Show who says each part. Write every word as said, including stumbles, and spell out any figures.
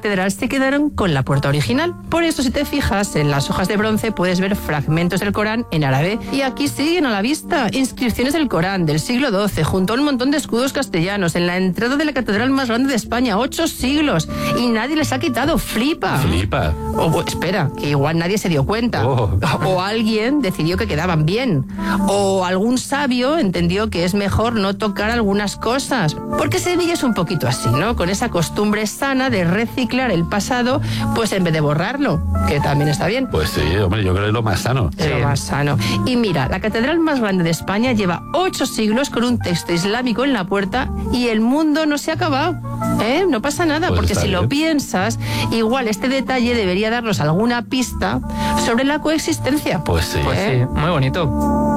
Speaker 1: catedral se quedaron con la puerta original. Por eso, si te fijas en las hojas de bronce, puedes ver fragmentos del Corán en árabe. Y aquí siguen a la vista inscripciones del Corán del siglo doce, junto a un montón de escudos castellanos, en la entrada de la catedral más grande de España, ocho siglos. Y nadie les ha quitado. Flipa.
Speaker 2: Flipa.
Speaker 1: O, espera, que igual nadie se dio cuenta.
Speaker 2: Oh.
Speaker 1: O alguien decidió que quedaban bien. O algún sabio entendió que es mejor no tocar algunas cosas. Porque Sevilla es un poquito así, ¿no? Con esa costumbre sana de reciclar el pasado, pues en vez de borrarlo, que también está bien.
Speaker 2: Pues sí, hombre, yo creo que es lo más sano.
Speaker 1: Es lo más sano. Y mira, la catedral más grande de España lleva ocho siglos con un texto islámico en la puerta y el mundo no se ha acabado. ¿Eh? No pasa nada,
Speaker 2: Pues
Speaker 1: porque si
Speaker 2: bien.
Speaker 1: lo piensas, igual este detalle debería darnos alguna pista sobre la coexistencia.
Speaker 2: Pues sí.
Speaker 3: Pues sí, muy bonito.